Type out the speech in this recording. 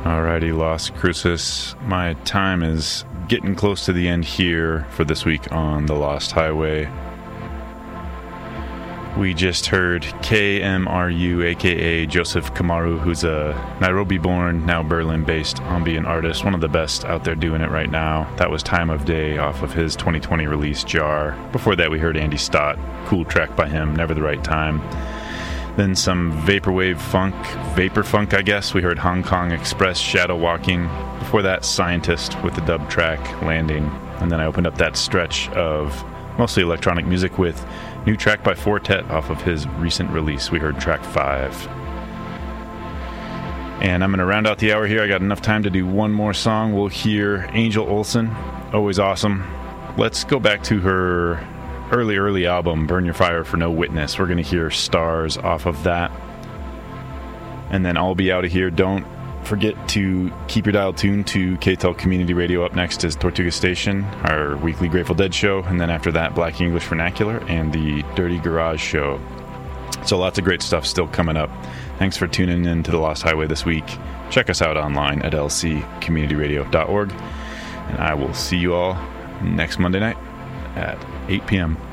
Alrighty, Las Cruces. My time is getting close to the end here for this week on The Lost Highway. We just heard KMRU, aka Joseph Kamaru, who's a Nairobi-born, now Berlin-based ambient artist, one of the best out there doing it right now. That was Time of Day off of his 2020 release, Jar. Before that, we heard Andy Stott, cool track by him, Never the Right Time. Then some vaporwave funk, vapor funk, I guess. We heard Hong Kong Express, Shadow Walking. Before that, Scientist with the dub track, Landing. And then I opened up that stretch of mostly electronic music with new track by Fortet off of his recent release. We heard track 5. And I'm going to round out the hour here. I got enough time to do one more song. We'll hear Angel Olsen, always awesome. Let's go back to her early album, Burn Your Fire for No Witness. We're going to hear Stars off of that. And then I'll be out of here. Don't forget to keep your dial tuned to KTEL Community Radio. Up next is Tortuga Station, our weekly Grateful Dead show. And then after that, Black English Vernacular and the Dirty Garage show. So lots of great stuff still coming up. Thanks for tuning in to The Lost Highway this week. Check us out online at lccommunityradio.org. And I will see you all next Monday night at 8 p.m.